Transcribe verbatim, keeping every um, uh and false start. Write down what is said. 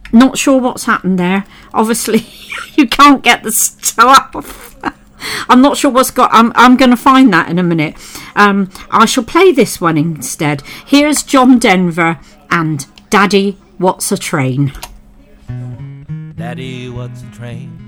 Not sure what's happened there. Obviously, you can't get the stuff. I'm not sure what's got... I'm, I'm going to find that in a minute. Um, I shall play this one instead. Here's John Denver and Daddy, What's a Train? Daddy, what's a train?